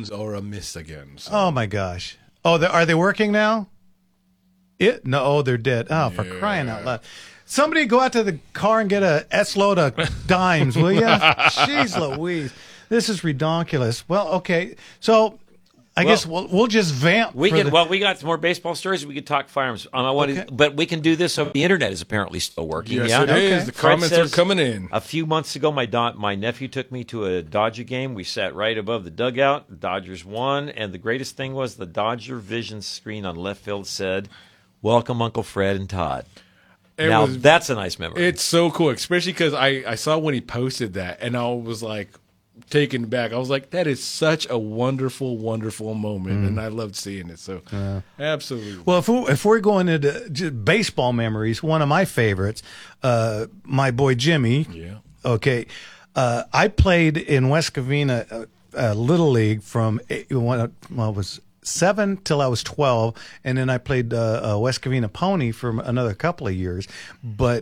Cubs are a miss again. So. Oh my gosh! Oh, are they working now? No, they're dead. Oh, for crying out loud! Somebody go out to the car and get a S-load of dimes, will you? Jeez Louise, this is redonkulous. Well, okay, so. I guess we'll just vamp. We got some more baseball stories. We could talk firearms. But we can do this. So the internet is apparently still working. Yes, it is. The comments are coming in. A few months ago, my nephew took me to a Dodger game. We sat right above the dugout. The Dodgers won, and the greatest thing was the Dodger Vision screen on left field said, "Welcome, Uncle Fred and Todd." That's a nice memory. It's so cool, especially because I saw when he posted that, and I was like, taken back. I was like, that is such a wonderful, wonderful moment, and I loved seeing it. So, absolutely. Well, if we're going into baseball memories, one of my favorites, my boy Jimmy. Yeah. Okay. I played in West Covina Little League from it was 7 till I was 12, and then I played West Covina Pony for another couple of years. But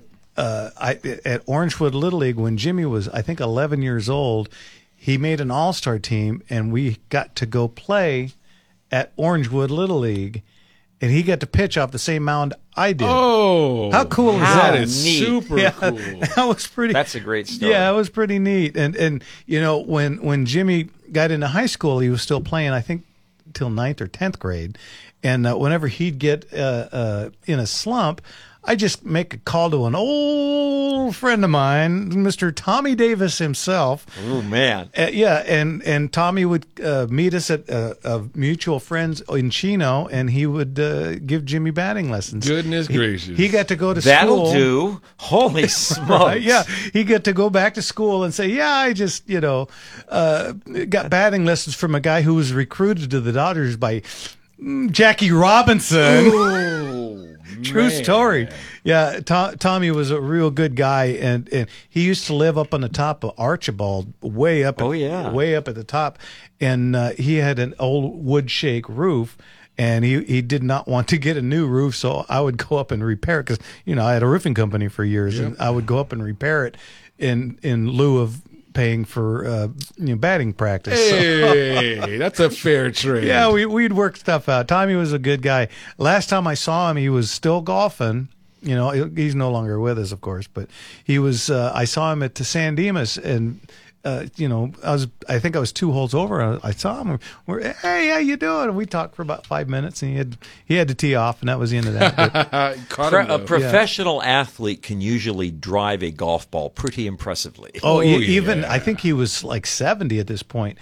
at Orangewood Little League, when Jimmy was, I think, 11 years old, he made an all-star team, and we got to go play at Orangewood Little League, and he got to pitch off the same mound I did. Oh, how cool is that? That is super cool. That was pretty. That's a great story. Yeah, it was pretty neat. And you know, when Jimmy got into high school, he was still playing, I think, till 9th or 10th grade, and whenever he'd get in a slump, I just make a call to an old friend of mine, Mr. Tommy Davis himself. Oh, man. And Tommy would meet us at mutual friends in Chino, and he would give Jimmy batting lessons. Goodness gracious. He got to go to That'll school. That'll do. Holy smokes. Yeah, he got to go back to school and say, I just, got batting lessons from a guy who was recruited to the Dodgers by Jackie Robinson. Oh, True story. Yeah, Tommy was a real good guy, and he used to live up on the top of Archibald, way up at the top, and he had an old wood shake roof, and he did not want to get a new roof, so I would go up and repair it, because I had a roofing company for years, and I would go up and repair it in lieu of paying for batting practice. Hey, that's a fair trade. Yeah, we'd work stuff out. Tommy was a good guy. Last time I saw him, he was still golfing. He's no longer with us, of course, but he was. I saw him at San Dimas, and I think I was 2 holes over. I saw him. Hey, how you doing? And we talked for about 5 minutes, and he had to tee off, and that was the end of that. A professional athlete can usually drive a golf ball pretty impressively. Even I think he was like 70 at this point.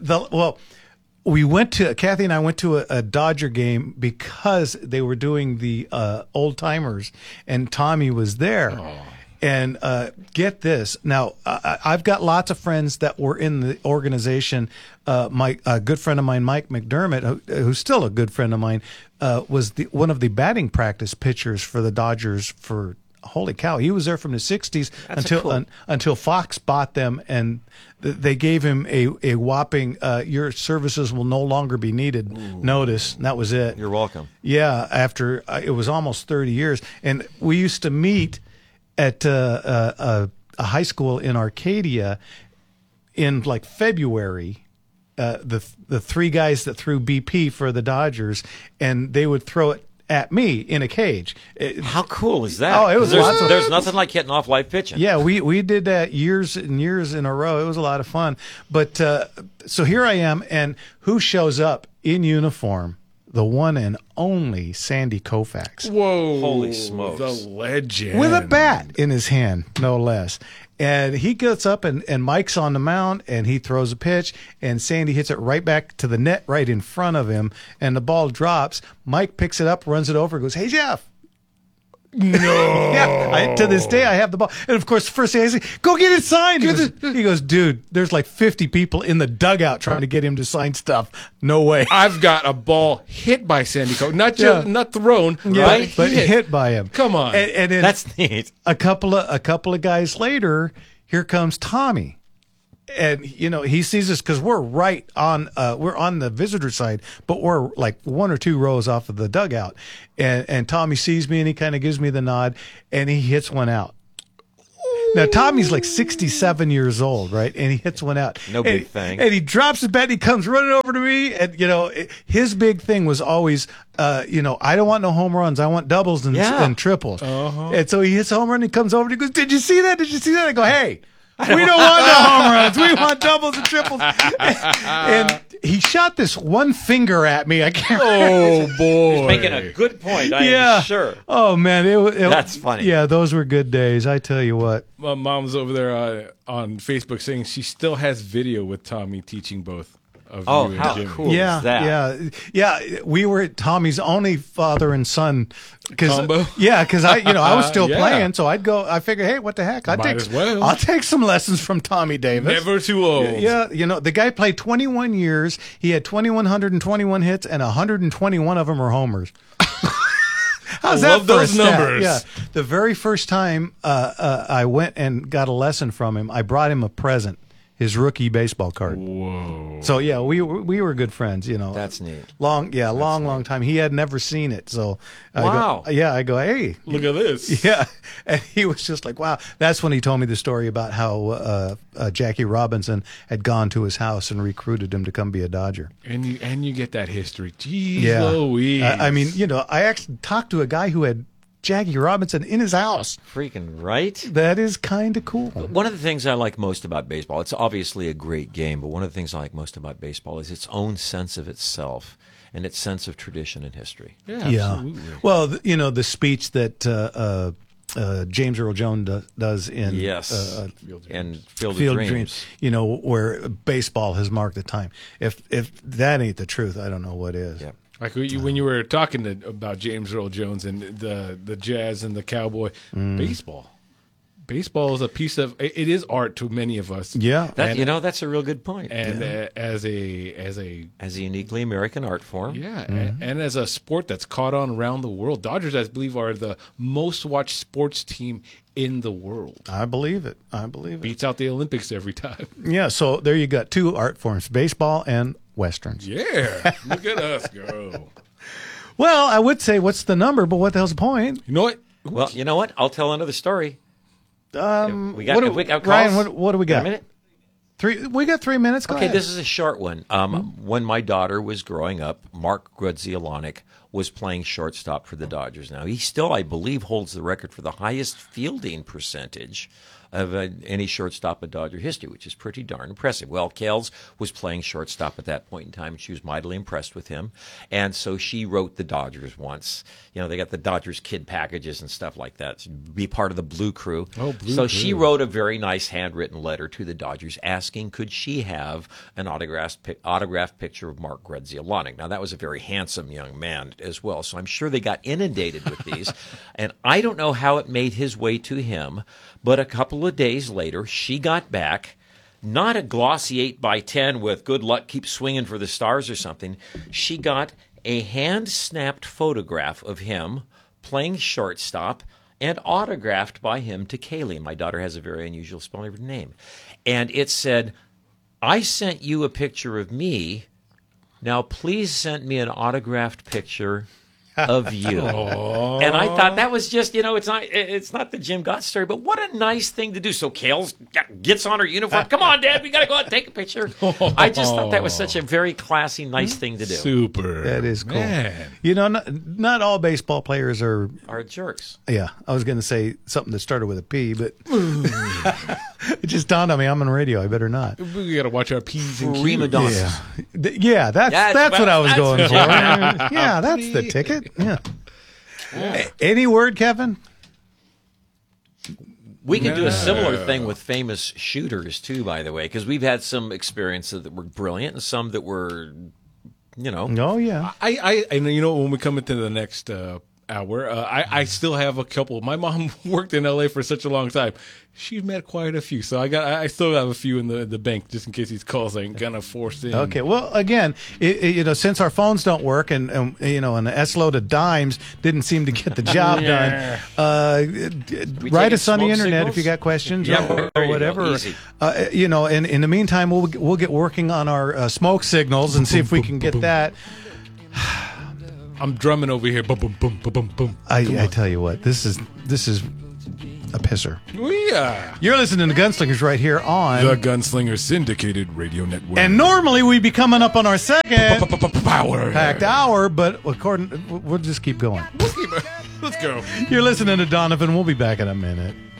Kathy and I went to a Dodger game because they were doing the old timers, and Tommy was there. Oh. And get this. Now, I've got lots of friends that were in the organization. A good friend of mine, Mike McDermott, who's still a good friend of mine, was one of the batting practice pitchers for the Dodgers for, holy cow, he was there from the 60s until Fox bought them, and they gave him a whopping, your services will no longer be needed notice, and that was it. You're welcome. Yeah, after it was almost 30 years. And we used to meet at a high school in Arcadia in like February, the 3 guys that threw BP for the Dodgers, and they would throw it at me in a cage. How cool is that? Oh, it was there's nothing like hitting off live pitching. Yeah, we did that years and years in a row. It was a lot of fun. But so here I am, and who shows up in uniform? The one and only Sandy Koufax. Whoa. Holy smokes. The legend. With a bat in his hand, no less. And he gets up, and Mike's on the mound, and he throws a pitch, and Sandy hits it right back to the net right in front of him, and the ball drops. Mike picks it up, runs it over, goes, "Hey, Jeff." No. Yeah, to this day, I have the ball. And, of course, the first thing I say, go get it signed. He goes, dude, there's like 50 people in the dugout trying to get him to sign stuff. No way. I've got a ball hit by Sandy Koufax. Not thrown, right? But hit by him. Come on. And then that's neat. A couple of guys later, here comes Tommy. And, he sees us because we're right on, we're on the visitor side, but we're like 1 or 2 rows off of the dugout. And Tommy sees me, and he kind of gives me the nod, and he hits one out. Now, Tommy's like 67 years old, right? And he hits one out. No big thing. And he drops his bat and he comes running over to me. And, his big thing was always, I don't want no home runs. I want doubles and triples. And so he hits a home run and he comes over and he goes, "Did you see that? Did you see that?" I go, "Hey, we don't want no home runs. We want doubles and triples." And he shot this one finger at me. I can't. Oh boy, He's making a good point. I am sure. Oh man, That's funny. Yeah, those were good days. I tell you what. My mom's over there on Facebook saying she still has video with Tommy teaching both of Oh, you and how Jimmy. cool is that? Yeah. We were Tommy's only father and son. Combo? Yeah, because I was still Yeah. playing, so I'd go. I figured, hey, what the heck? Might as well. I'll take some lessons from Tommy Davis. Never too old. Yeah, the guy played 21 years. He had 2,121 hits, and 121 of them were homers. How's I that love for a those stat? numbers. Yeah. The very first time I went and got a lesson from him, I brought him a present, his rookie baseball card. Whoa. So yeah, we were good friends. That's neat. Long time. He had never seen it, so Wow. I go, hey, Look at this. yeah, and he was just like, wow. That's when he told me the story about how Jackie Robinson had gone to his house and recruited him to come be a Dodger. And you get that history. Jeez Yeah, Louise. I mean, I actually talked to a guy who had Jackie Robinson in his house. Freaking right. That is kind of cool. One of the things I like most about baseball, it's obviously a great game, but one of the things I like most about baseball is its own sense of itself and its sense of tradition and history. yeah, Yeah. absolutely. Well, the speech that James Earl Jones does in Yes. And Field Field of of Dreams. Dreams, where baseball has marked the time. If that ain't the truth, I don't know what is. Yeah. Like when you were talking about James Earl Jones and the Jazz and the Cowboy, baseball is a piece of it is art to many of us. Yeah. That's a real good point. And as a As a uniquely American art form. and as a sport that's caught on around the world, Dodgers, I believe, are the most watched sports team in the world. I believe it. Beats out the Olympics every time. Yeah, so there you got two art forms, baseball and Westerns. Yeah, look at us go. Well, I would say what's the number, but what the hell's the point? You know what? Well, you know what? I'll tell another story. We got Ryan, what do we Got got? a minute? We got 3 minutes. Go Okay, ahead. this is a short one. When my daughter was growing up, Mark Grudzielanek was playing shortstop for the Dodgers. Now, he still, I believe, holds the record for the highest fielding percentage of any shortstop in Dodger history, which is pretty darn impressive. Well, Kels was playing shortstop at that point in time, and she was mightily impressed with him. And so she wrote the Dodgers once. They got the Dodgers kid packages and stuff like that to be part of the Blue Crew. Oh, Blue So Crew. she wrote a very nice handwritten letter to the Dodgers asking could she have an autographed picture of Mark Grudzielanek. Now, that was a very handsome young man as well, so I'm sure they got inundated with these. And I don't know how it made his way to him, but a couple of days later, she got back, not a glossy 8x10 with good luck, keep swinging for the stars or something. She got a hand-snapped photograph of him playing shortstop and autographed by him to Kaylee. My daughter has a very unusual spelling of her name. And it said, "I sent you a picture of me. Now please send me an autographed picture of you." And I thought that was just, it's not the Jim Gott story, but what a nice thing to do. So Kales gets on her uniform. Come on, Dad, we got to go out and take a picture. I just thought that was such a very classy, nice thing to do. Super. That is cool. Man. Not all baseball players are. Are jerks. Yeah, I was going to say something that started with a P, but it just dawned on me. I'm on radio. I better not. We got to watch our P's and Prima Q's. donnas. Yeah, that's what I was going for. That's Yeah, that's the ticket. Yeah. Any word, Kevin? We could do a similar thing with famous shooters, too, by the way, because we've had some experiences that were brilliant and some that were, Oh yeah. I when we come into the next hour, I still have a couple. My mom worked in LA for such a long time. She's met quite a few, so I still have a few in the bank just in case these calls ain't gonna force in. Okay. Well, again, since our phones don't work and the S-load of dimes didn't seem to get the job done, write taking us on the smoke internet signals? if you got questions Yeah, or there you go. whatever. Easy. And in the meantime, we'll get working on our smoke signals and see if we can get that. I'm drumming over here. Boom, boom, boom, boom, boom, boom. I tell you what, this is a pisser. Yeah. You're listening to Gunslingers right here on The Gunslinger Syndicated Radio Network. And normally we'd be coming up on our second Power. packed hour, but we'll just keep going. Let's go. You're listening to Donovan. We'll be back in a minute.